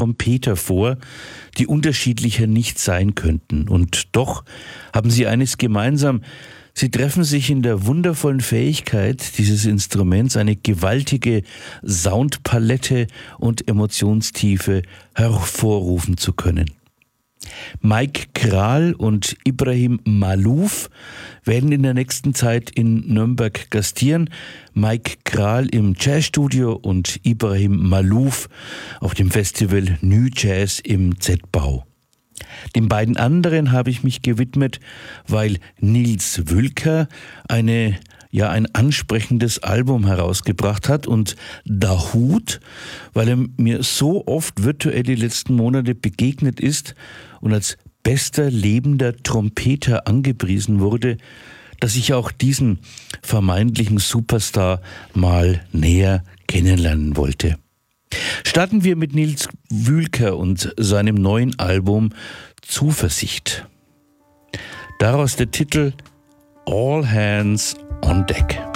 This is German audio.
Trompeter vor, die unterschiedlicher nicht sein könnten. Und doch haben sie eines gemeinsam: Sie treffen sich in der wundervollen Fähigkeit dieses Instruments, eine gewaltige Soundpalette und Emotionstiefe hervorrufen zu können. Mike Kral und Ibrahim Malouf werden in der nächsten Zeit in Nürnberg gastieren. Mike Kral im Jazzstudio und Ibrahim Malouf auf dem Festival New Jazz im Z-Bau. Den beiden anderen habe ich mich gewidmet, weil Nils Wülker ein ansprechendes Album herausgebracht hat, und Dahut, weil er mir so oft virtuell die letzten Monate begegnet ist und als bester lebender Trompeter angepriesen wurde, dass ich auch diesen vermeintlichen Superstar mal näher kennenlernen wollte. Starten wir mit Nils Wülker und seinem neuen Album Zuversicht. Daraus der Titel All Hands on Deck.